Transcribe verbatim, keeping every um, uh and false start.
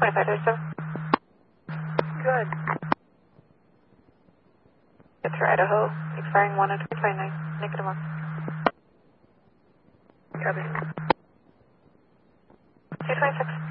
twenty-five thirty-seven. Good. It's for Idaho, expiring one oh two twenty-nine, negative one. Copy. two twenty-six.